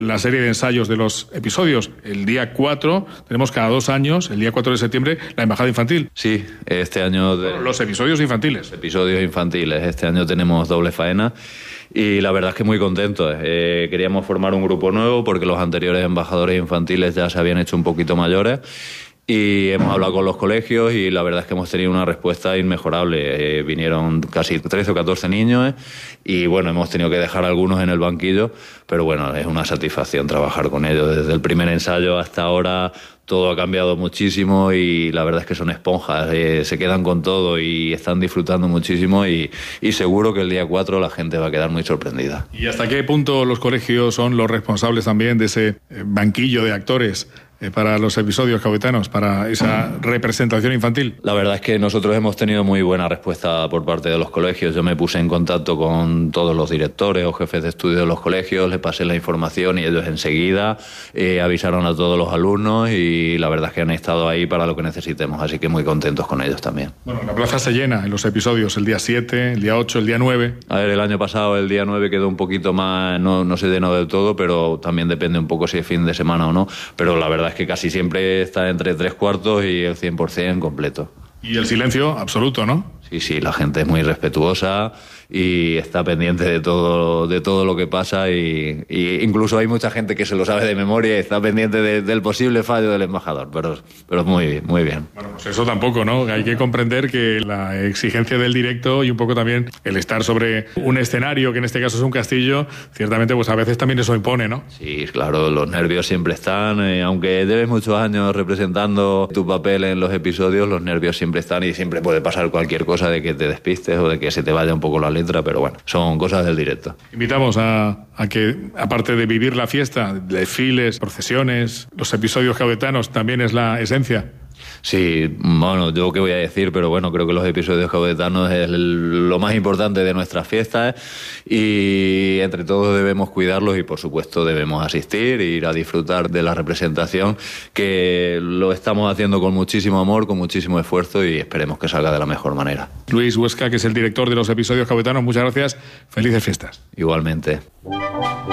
la serie de ensayos de los episodios. El día 4, tenemos cada 2 años, el día 4 de septiembre, la embajada infantil. Sí, este año... Los episodios infantiles. Episodios infantiles. Este año tenemos doble faena y la verdad es que muy contentos. Queríamos formar un grupo nuevo porque los anteriores embajadores infantiles ya se habían hecho un poquito mayores. Y hemos hablado con los colegios y la verdad es que hemos tenido una respuesta inmejorable. Vinieron casi 13 o 14 niños y bueno, hemos tenido que dejar algunos en el banquillo, pero bueno, es una satisfacción trabajar con ellos. Desde el primer ensayo hasta ahora todo ha cambiado muchísimo y la verdad es que son esponjas, se quedan con todo y están disfrutando muchísimo y seguro que el día 4 la gente va a quedar muy sorprendida. ¿Y hasta qué punto los colegios son los responsables también de ese banquillo de actores para los episodios caudetanos, para esa representación infantil? La verdad es que nosotros hemos tenido muy buena respuesta por parte de los colegios. Yo me puse en contacto con todos los directores o jefes de estudio de los colegios, les pasé la información y ellos enseguida avisaron a todos los alumnos y la verdad es que han estado ahí para lo que necesitemos, así que muy contentos con ellos también. Bueno, la plaza se llena en los episodios, el día 7, el día 8, el día 9. A ver, el año pasado el día 9 quedó un poquito más, no se llenó del todo, pero también depende un poco si es fin de semana o no, pero la verdad es que casi siempre está entre 3/4 y el 100% completo. Y el silencio absoluto, ¿no? Sí, la gente es muy respetuosa y está pendiente de todo lo que pasa y incluso hay mucha gente que se lo sabe de memoria y está pendiente del posible fallo del embajador, pero muy bien. Bueno, pues eso tampoco, ¿no? Hay que comprender que la exigencia del directo y un poco también el estar sobre un escenario, que en este caso es un castillo, ciertamente pues a veces también eso impone, ¿no? Sí, claro, los nervios siempre están, aunque lleves muchos años representando tu papel en los episodios, los nervios siempre están y siempre puede pasar cualquier cosa de que te despistes o de que se te vaya un poco la letra, pero bueno, son cosas del directo. Invitamos a que, aparte de vivir la fiesta, desfiles, procesiones, los episodios caudetanos, también es la esencia. Sí, bueno, yo qué voy a decir, pero bueno, creo que los episodios caudetanos es lo más importante de nuestras fiestas y entre todos debemos cuidarlos y por supuesto debemos asistir e ir a disfrutar de la representación, que lo estamos haciendo con muchísimo amor, con muchísimo esfuerzo y esperemos que salga de la mejor manera. Luis Huesca, que es el director de los episodios caudetanos, muchas gracias, felices fiestas. Igualmente.